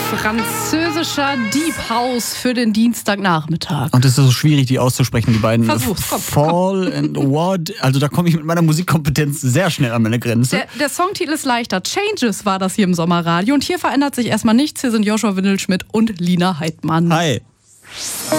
Französischer Deep House für den Dienstagnachmittag. Und es ist so schwierig, die auszusprechen, die beiden. Versuch's, komm. Fall and What. Also da komme ich mit meiner Musikkompetenz sehr schnell an meine Grenze. Der Songtitel ist leichter. Changes war das hier im Sommerradio. Und hier verändert sich erstmal nichts. Hier sind Joshua Windelschmidt und Lina Heidmann. Hi.